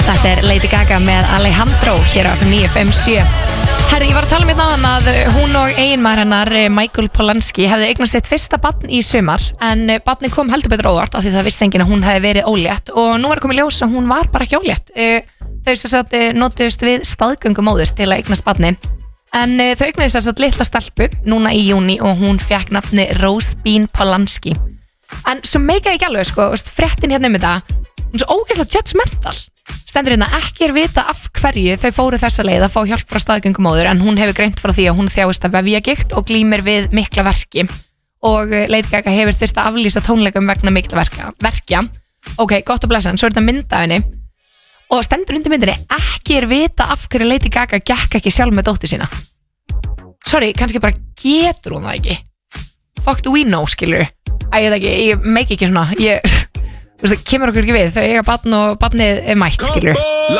Þetta Lady Gaga með Alejandro hér á FM 957. Herri, ég var að tala með það að hún og eiginmaður hennar, Michael Polanski, hefði eignast sitt fyrsta barn í sumar, en barnið kom heldur betur óvart af því það vissi enginn að hún hefði verið ólétt og nú er komið ljós að hún var bara ekki ólétt. Þau sem sagt notuðust við staðgöngumóður til að eignast barni, en þau eignuðust þess að litla stelpu núna í júní og hún fékk nafni Rose Bean Polanski. En svo meikaði ekki alveg, sko, fréttin hérna þetta, hún er svo ógeðslega judgmental. Stendur hérna, ekki vita af hverju þau fóru þessa leið að fá hjálp frá staðgöngumóður, en hún hefur greint frá því að hún þjáist af vefjagigt og glímir við mikla verki og Lady Gaga hefur þurft að aflýsa tónleikum vegna mikla verkja. Ok, gott og blessan, svo þetta mynd af henni og stendur undir myndinni, ekki vita af hverju Lady Gaga gekk ekki sjálf með dóttur sína. Sorry, kannski bara getur hún það ekki. Fuck do we know, skilur. Ég veit ekki, ég meik ekki svona, kemur okkur ekki við, þau eiga barn og barnið mætt, skilur.